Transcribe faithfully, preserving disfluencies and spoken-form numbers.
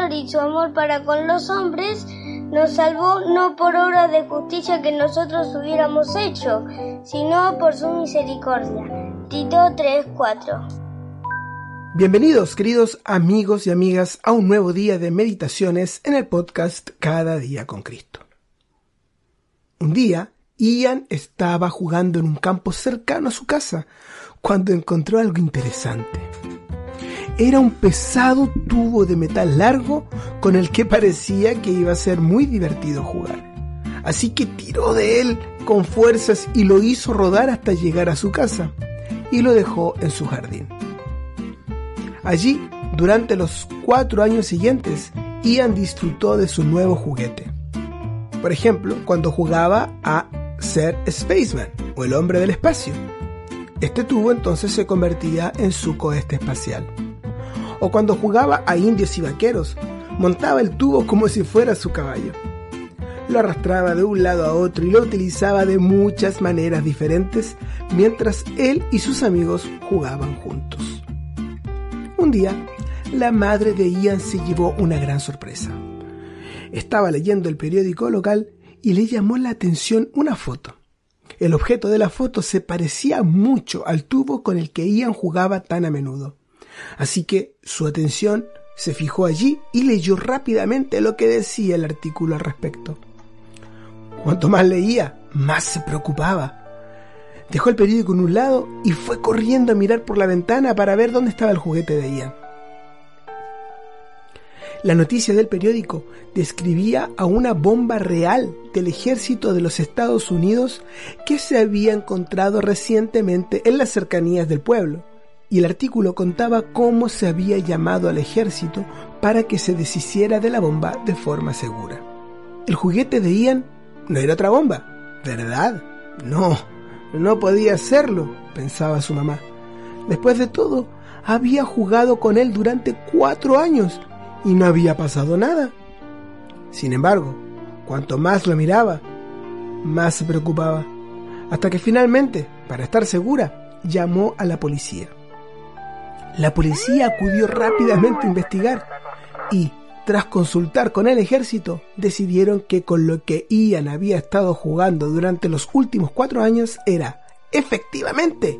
Señor y su amor para con los hombres nos salvó no por obra de justicia que nosotros hubiéramos hecho, sino por su misericordia. Tito tres cuatro. Bienvenidos, queridos amigos y amigas, a un nuevo día de meditaciones en el podcast Cada Día con Cristo. Un día, Ian estaba jugando en un campo cercano a su casa cuando encontró algo interesante. Era un pesado tubo de metal largo con el que parecía que iba a ser muy divertido jugar. Así que tiró de él con fuerzas y lo hizo rodar hasta llegar a su casa y lo dejó en su jardín. Allí, durante los cuatro años siguientes, Ian disfrutó de su nuevo juguete. Por ejemplo, cuando jugaba a ser Spaceman o el hombre del espacio. Este tubo entonces se convertía en su cohete espacial. O cuando jugaba a indios y vaqueros, montaba el tubo como si fuera su caballo. Lo arrastraba de un lado a otro y lo utilizaba de muchas maneras diferentes mientras él y sus amigos jugaban juntos. Un día, la madre de Ian se llevó una gran sorpresa. Estaba leyendo el periódico local y le llamó la atención una foto. El objeto de la foto se parecía mucho al tubo con el que Ian jugaba tan a menudo. Así que su atención se fijó allí y leyó rápidamente lo que decía el artículo al respecto. Cuanto más leía, más se preocupaba. Dejó el periódico en un lado y fue corriendo a mirar por la ventana para ver dónde estaba el juguete de Ian. La noticia del periódico describía a una bomba real del ejército de los Estados Unidos que se había encontrado recientemente en las cercanías del pueblo, y el artículo contaba cómo se había llamado al ejército para que se deshiciera de la bomba de forma segura. El juguete de Ian no era otra bomba, ¿verdad? No, no podía serlo, pensaba su mamá. Después de todo, había jugado con él durante cuatro años y no había pasado nada. Sin embargo, cuanto más lo miraba, más se preocupaba, hasta que finalmente, para estar segura, llamó a la policía. La policía acudió rápidamente a investigar y, tras consultar con el ejército, decidieron que con lo que Ian había estado jugando durante los últimos cuatro años era, efectivamente,